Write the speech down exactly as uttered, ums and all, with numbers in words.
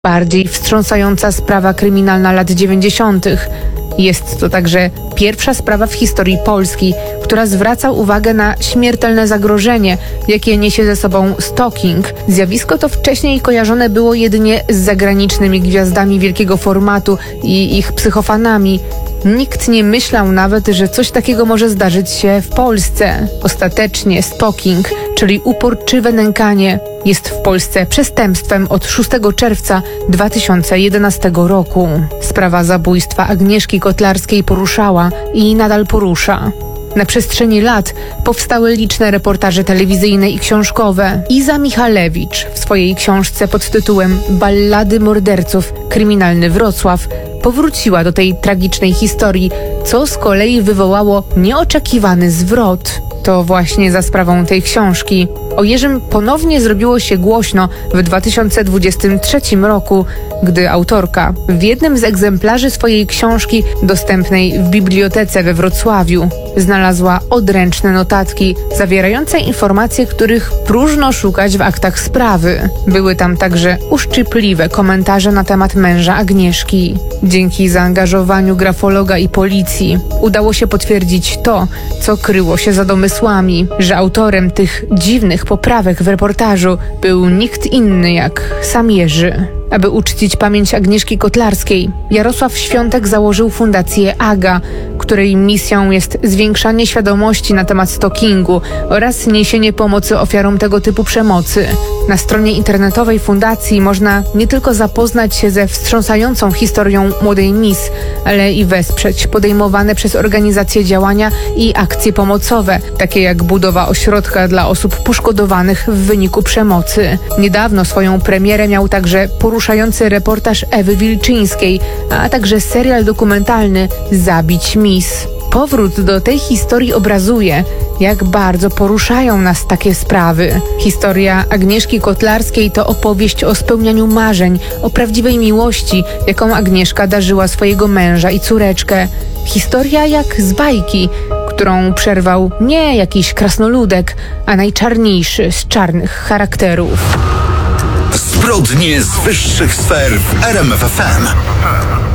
Bardziej wstrząsająca sprawa kryminalna lat dziewięćdziesiątych. Jest to także pierwsza sprawa w historii Polski, która zwraca uwagę na śmiertelne zagrożenie, jakie niesie ze sobą stalking. Zjawisko to wcześniej kojarzone było jedynie z zagranicznymi gwiazdami wielkiego formatu i ich psychofanami. Nikt nie myślał nawet, że coś takiego może zdarzyć się w Polsce. Ostatecznie stalking, czyli uporczywe nękanie, jest w Polsce przestępstwem od szóstego czerwca dwa tysiące jedenastego roku. Sprawa zabójstwa Agnieszki Kotlarskiej poruszała i nadal porusza. Na przestrzeni lat powstały liczne reportaże telewizyjne i książkowe. Iza Michalewicz w swojej książce pod tytułem Ballady morderców – Kryminalny Wrocław powróciła do tej tragicznej historii, co z kolei wywołało nieoczekiwany zwrot. To właśnie za sprawą tej książki. O Jerzym ponownie zrobiło się głośno w dwa tysiące dwudziestym trzecim roku, gdy autorka w jednym z egzemplarzy swojej książki dostępnej w bibliotece we Wrocławiu znalazła odręczne notatki zawierające informacje, których próżno szukać w aktach sprawy. Były tam także uszczypliwe komentarze na temat męża Agnieszki. Dzięki zaangażowaniu grafologa i policji udało się potwierdzić to, co kryło się za domysłami, że autorem tych dziwnych poprawek w reportażu był nikt inny jak sam Jerzy. Aby uczcić pamięć Agnieszki Kotlarskiej, Jarosław Świątek założył fundację AGA, której misją jest zwiększanie świadomości na temat stalkingu oraz niesienie pomocy ofiarom tego typu przemocy. Na stronie internetowej fundacji można nie tylko zapoznać się ze wstrząsającą historią młodej Miss, ale i wesprzeć podejmowane przez organizacje działania i akcje pomocowe, takie jak budowa ośrodka dla osób poszkodowanych w wyniku przemocy. Niedawno swoją premierę miał także poruszający reportaż Ewy Wilczyńskiej, a także serial dokumentalny Zabić Miss. Powrót do tej historii obrazuje, jak bardzo poruszają nas takie sprawy. Historia Agnieszki Kotlarskiej to opowieść o spełnianiu marzeń, o prawdziwej miłości, jaką Agnieszka darzyła swojego męża i córeczkę. Historia jak z bajki, którą przerwał nie jakiś krasnoludek, a najczarniejszy z czarnych charakterów. Zbrodnie z wyższych sfer w R M F F M.